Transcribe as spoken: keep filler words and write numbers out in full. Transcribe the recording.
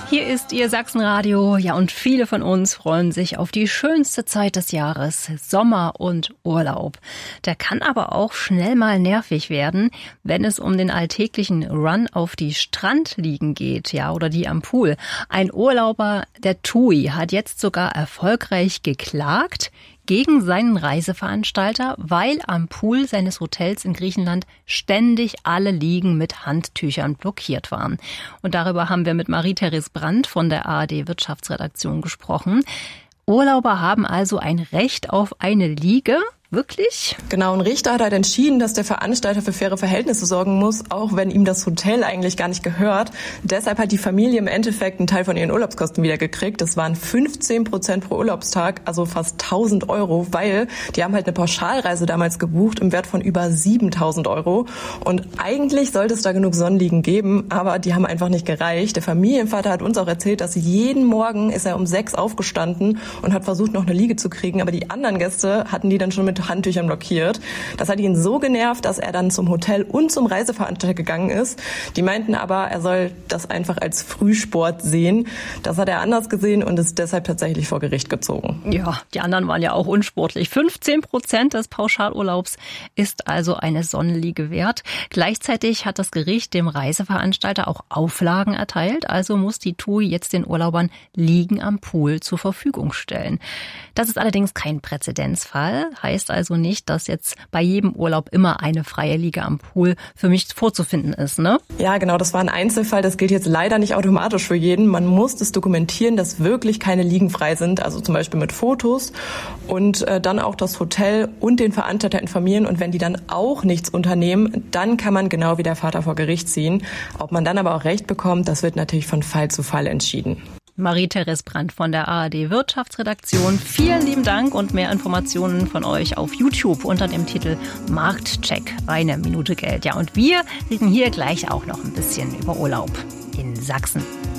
Hier ist Ihr Sachsenradio. Ja, und viele von uns freuen sich auf die schönste Zeit des Jahres, Sommer und Urlaub. Der kann aber auch schnell mal nervig werden, wenn es um den alltäglichen Run auf die Strandliegen geht, ja, oder die am Pool. Ein Urlauber, der Tui, hat jetzt sogar erfolgreich geklagt gegen seinen Reiseveranstalter, weil am Pool seines Hotels in Griechenland ständig alle Liegen mit Handtüchern blockiert waren. Und darüber haben wir mit Marie-Therese Brandt von der A R D Wirtschaftsredaktion gesprochen. Urlauber haben also ein Recht auf eine Liege. Wirklich? Genau, ein Richter hat halt entschieden, dass der Veranstalter für faire Verhältnisse sorgen muss, auch wenn ihm das Hotel eigentlich gar nicht gehört. Deshalb hat die Familie im Endeffekt einen Teil von ihren Urlaubskosten wieder gekriegt. Das waren fünfzehn Prozent pro Urlaubstag, also fast tausend Euro, weil die haben halt eine Pauschalreise damals gebucht im Wert von über siebentausend Euro. Und eigentlich sollte es da genug Sonnenliegen geben, aber die haben einfach nicht gereicht. Der Familienvater hat uns auch erzählt, dass jeden Morgen ist er um sechs aufgestanden und hat versucht, noch eine Liege zu kriegen, aber die anderen Gäste hatten die dann schon mit Handtüchern blockiert. Das hat ihn so genervt, dass er dann zum Hotel und zum Reiseveranstalter gegangen ist. Die meinten aber, er soll das einfach als Frühsport sehen. Das hat er anders gesehen und ist deshalb tatsächlich vor Gericht gezogen. Ja, die anderen waren ja auch unsportlich. fünfzehn Prozent des Pauschalurlaubs ist also eine Sonnenliege wert. Gleichzeitig hat das Gericht dem Reiseveranstalter auch Auflagen erteilt. Also muss die T U I jetzt den Urlaubern Liegen am Pool zur Verfügung stellen. Das ist allerdings kein Präzedenzfall. Heißt also nicht, dass jetzt bei jedem Urlaub immer eine freie Liege am Pool für mich vorzufinden ist, ne? Ja, genau, das war ein Einzelfall. Das gilt jetzt leider nicht automatisch für jeden. Man muss das dokumentieren, dass wirklich keine Liegen frei sind, also zum Beispiel mit Fotos und äh, dann auch das Hotel und den Veranstalter informieren. Und wenn die dann auch nichts unternehmen, dann kann man genau wie der Vater vor Gericht ziehen. Ob man dann aber auch Recht bekommt, das wird natürlich von Fall zu Fall entschieden. Marie-Therese Brandt von der A R D Wirtschaftsredaktion. Vielen lieben Dank und mehr Informationen von euch auf YouTube unter dem Titel Marktcheck. Eine Minute Geld. Ja, und wir reden hier gleich auch noch ein bisschen über Urlaub in Sachsen.